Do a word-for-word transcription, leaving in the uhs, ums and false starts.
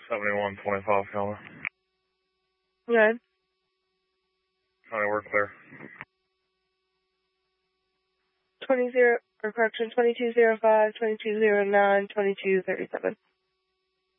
seventy-one twenty-five, Calma. Good. County, we're clear. Twenty zero, or correction, twenty-two zero five, twenty-two zero nine, twenty-two thirty-seven.